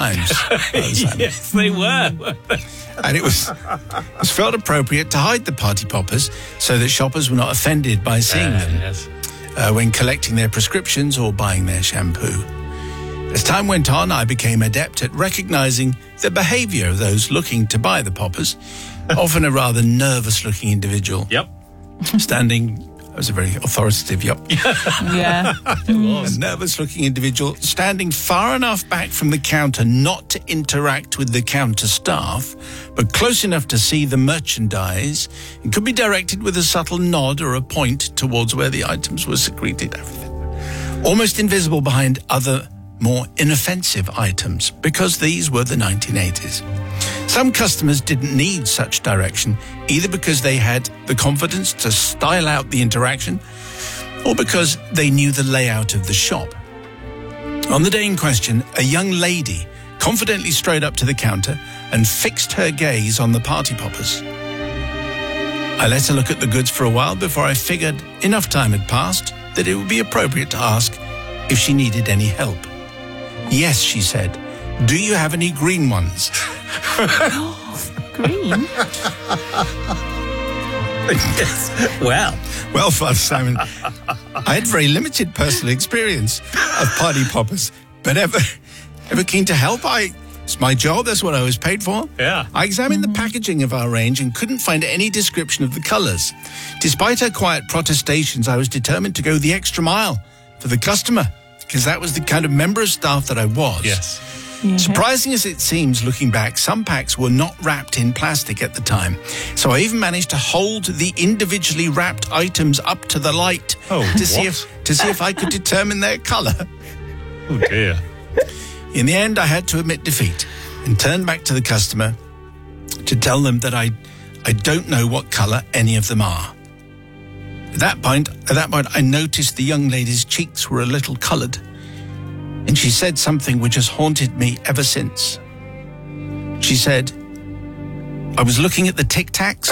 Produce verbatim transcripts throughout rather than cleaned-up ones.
times. Yes, they were. And it was, it was felt appropriate to hide the party poppers so that shoppers were not offended by seeing Uh, them yes. uh, when collecting their prescriptions or buying their shampoo. As time went on, I became adept at recognizing the behavior of those looking to buy the poppers, often a rather nervous-looking individual. Yep. Standing, that was a very authoritative yup. Yeah. It was. A nervous-looking individual standing far enough back from the counter not to interact with the counter staff, but close enough to see the merchandise and could be directed with a subtle nod or a point towards where the items were secreted. Almost invisible behind other, more inoffensive items, because these were the nineteen eighties. Some customers didn't need such direction, either because they had the confidence to style out the interaction or because they knew the layout of the shop. On the day in question, a young lady confidently strode up to the counter and fixed her gaze on the party poppers. I let her look at the goods for a while before I figured enough time had passed that it would be appropriate to ask if she needed any help. Yes, she said. Do you have any green ones? Green? Yes. Well. Well, Father Simon, I had very limited personal experience of party poppers, but ever, ever keen to help. I, it's my job. That's what I was paid for. Yeah. I examined the packaging of our range and couldn't find any description of the colours. Despite her quiet protestations, I was determined to go the extra mile for the customer, because that was the kind of member of staff that I was. Yes. Yeah. Surprising as it seems, looking back, some packs were not wrapped in plastic at the time. So I even managed to hold the individually wrapped items up to the light Oh, to see what? if to see if I could determine their colour. Oh, dear. In the end, I had to admit defeat and turn back to the customer to tell them that I I don't know what colour any of them are. At that point, at that point, I noticed the young lady's cheeks were a little coloured. And she said something which has haunted me ever since. She said, I was looking at the Tic Tacs.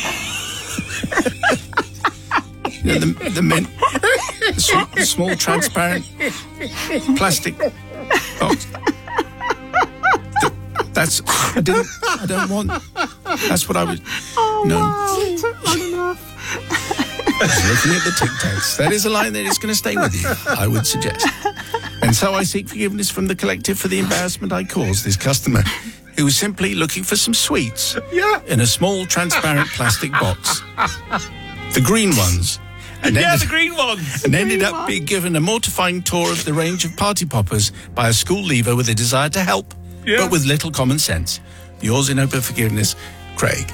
You know, the, the, men, the, small, the small transparent plastic box. Th- That's, I didn't, I don't want, that's what I was, Oh, no. wow. It took long enough. I was looking at the Tic Tacs. That is a line that is going to stay with you, I would suggest. And so I seek forgiveness from the collective for the embarrassment I caused this customer, who was simply looking for some sweets Yeah. in a small transparent plastic box. The green ones. And Yeah, ended, the green ones. and ended green up being given a mortifying tour of the range of party poppers by a school leaver with a desire to help, Yeah. but with little common sense. Yours in hope of forgiveness, Craig.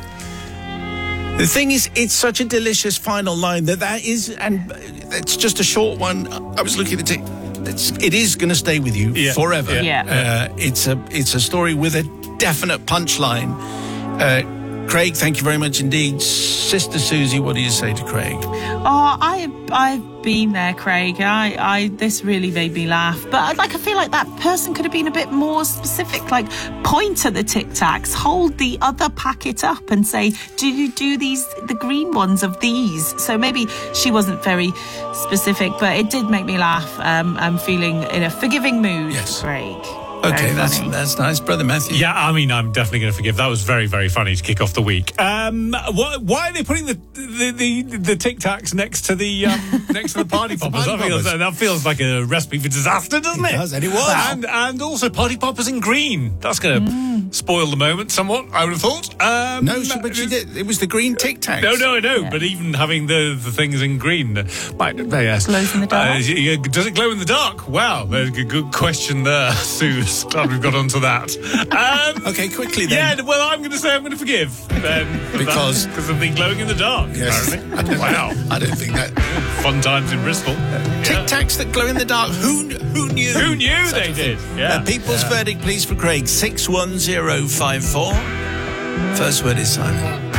The thing is, it's such a delicious final line that that is, and it's just a short one. I was looking at it. It's, it is going to stay with you Yeah. forever. Yeah. Uh, it's a it's a story with a definite punchline. Uh, Craig, thank you very much indeed. Sister Susie, what do you say to Craig? Oh, I, I've been there, Craig. I, I, this really made me laugh. But like, I feel like that person could have been a bit more specific. Like, point at the Tic Tacs, hold the other packet up, and say, "Do you do these, the green ones of these?" So maybe she wasn't very specific, but it did make me laugh. Um, I'm feeling in a forgiving mood, Yes. Craig. Okay, Very that's funny. that's nice, Brother Matthew. Yeah, I mean, I'm definitely going to forgive. That was very, very funny to kick off the week. Um, why, why are they putting the the the, the Tic Tacs next to the um, next to the party poppers? party That feels, poppers. that feels like a recipe for disaster, doesn't it? It does, and it was. And and also party poppers in green. That's going to Mm. spoil the moment somewhat, I would have thought. Um, No, she, but she did. It was the green Tic Tacs. No, no, I know. Yeah. But even having the, the things in green, uh, might yes. Glows in the dark? Uh, y- y- does it glow in the dark? Wow, there's a good question there, Sue. Glad we've got onto that. Um, Okay, quickly then. yeah, well, I'm going to say I'm going to forgive then for Because- that, because of the glowing in the dark. Yes. Apparently. Wow, I don't think that. fun times in Bristol. Tic Yeah. Tacs that glow in the dark. Who who knew? Who knew Such they a thing. did? Yeah. Uh, people's verdict, please, for Craig. six one zero five four. First word is Simon.